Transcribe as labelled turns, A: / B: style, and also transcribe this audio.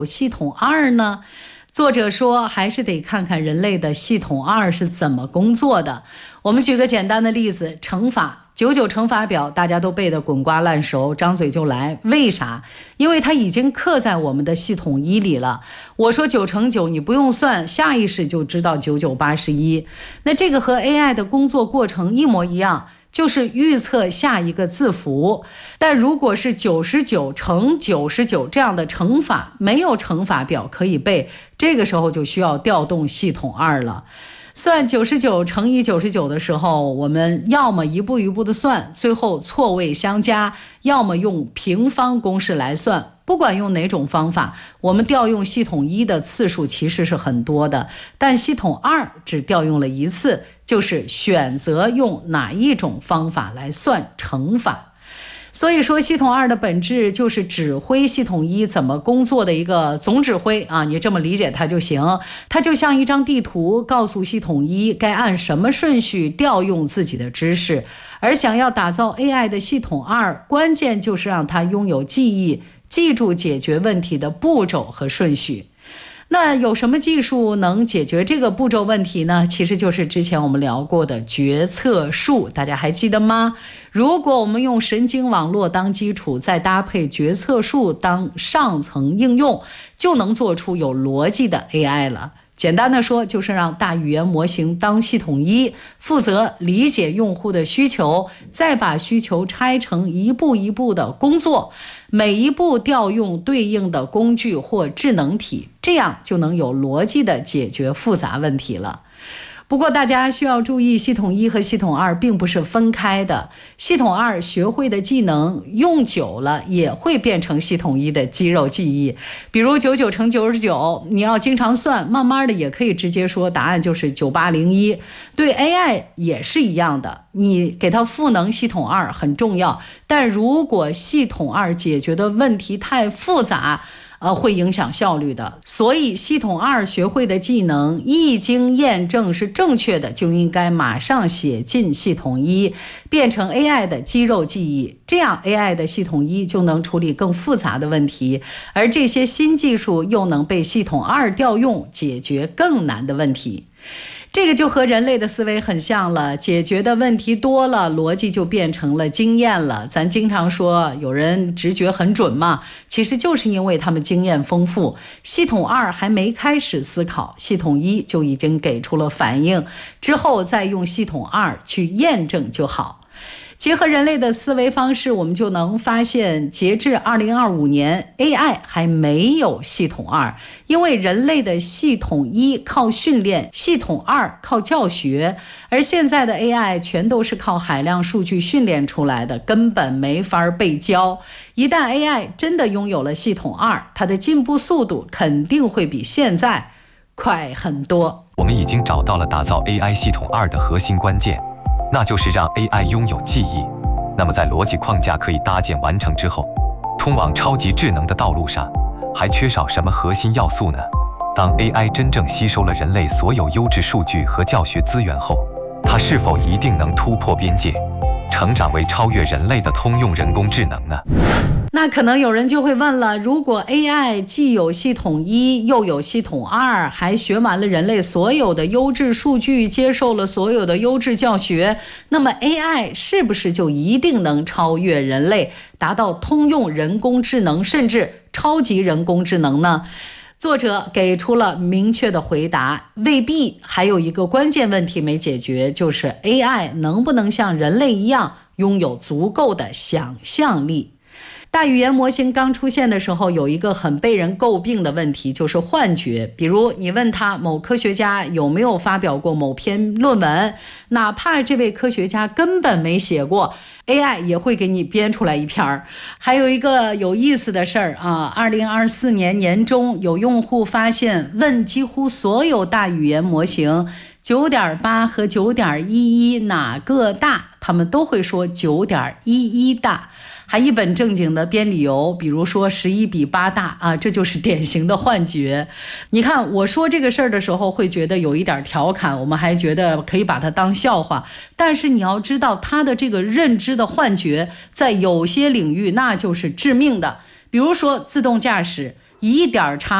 A: 系统2呢？作者说还是得看看人类的系统2是怎么工作的。我们举个简单的例子，乘法，99乘法表大家都背得滚瓜烂熟，张嘴就来。为啥？因为它已经刻在我们的系统1里了。我说9乘9，你不用算，下意识就知道9981。那这个和 AI 的工作过程一模一样，就是预测下一个字符。但如果是99乘99这样的乘法，没有乘法表可以背，这个时候就需要调动系统2了。算99乘以99的时候，我们要么一步一步的算，最后错位相加，要么用平方公式来算。不管用哪种方法，我们调用系统1的次数其实是很多的，但系统2只调用了一次，就是选择用哪一种方法来算乘法。所以说系统2的本质就是指挥系统1怎么工作的一个总指挥啊，你这么理解它就行。它就像一张地图，告诉系统1该按什么顺序调用自己的知识。而想要打造 AI 的系统2，关键就是让它拥有记忆，记住解决问题的步骤和顺序。那有什么技术能解决这个步骤问题呢？其实就是之前我们聊过的决策树，大家还记得吗？如果我们用神经网络当基础，再搭配决策树当上层应用，就能做出有逻辑的 AI 了。简单的说，就是让大语言模型当系统1，负责理解用户的需求，再把需求拆成一步一步的工作，每一步调用对应的工具或智能体，这样就能有逻辑的解决复杂问题了。不过大家需要注意，系统1和系统2并不是分开的。系统2学会的技能用久了也会变成系统1的肌肉记忆。比如99乘99，你要经常算，慢慢的也可以直接说答案就是9801。对 AI 也是一样的，你给它赋能系统2很重要，但如果系统2解决的问题太复杂，会影响效率的。所以系统2学会的技能一经验证是正确的，就应该马上写进系统1，变成 AI 的肌肉记忆，这样 AI 的系统1就能处理更复杂的问题，而这些新技术又能被系统2调用，解决更难的问题。这个就和人类的思维很像了，解决的问题多了，逻辑就变成了经验了。咱经常说有人直觉很准嘛，其实就是因为他们经验丰富。系统2还没开始思考，系统1就已经给出了反应，之后再用系统2去验证就好。结合人类的思维方式，我们就能发现，截至2025年 AI 还没有系统2，因为人类的系统1靠训练，系统2靠教学，而现在的 AI 全都是靠海量数据训练出来的，根本没法被教。一旦 AI 真的拥有了系统2，它的进步速度肯定会比现在快很多。
B: 我们已经找到了打造 AI 系统2的核心关键，那就是让 AI 拥有记忆。那么在逻辑框架可以搭建完成之后，通往超级智能的道路上还缺少什么核心要素呢？当 AI 真正吸收了人类所有优质数据和教学资源后，它是否一定能突破边界，成长为超越人类的通用人工智能呢？
A: 那可能有人就会问了，如果 AI 既有系统1又有系统2，还学完了人类所有的优质数据，接受了所有的优质教学，那么 AI 是不是就一定能超越人类，达到通用人工智能甚至超级人工智能呢？作者给出了明确的回答，未必。还有一个关键问题没解决，就是 AI 能不能像人类一样拥有足够的想象力。大语言模型刚出现的时候，有一个很被人诟病的问题，就是幻觉。比如你问他某科学家有没有发表过某篇论文，哪怕这位科学家根本没写过， AI 也会给你编出来一篇。还有一个有意思的事儿啊，2024年年中，有用户发现，问几乎所有大语言模型 9.8 和 9.11 哪个大，他们都会说 9.11 大，还一本正经的编理由，比如说11比8大啊，这就是典型的幻觉。你看我说这个事儿的时候会觉得有一点调侃，我们还觉得可以把它当笑话，但是你要知道他的这个认知的幻觉在有些领域那就是致命的。比如说自动驾驶， 一点差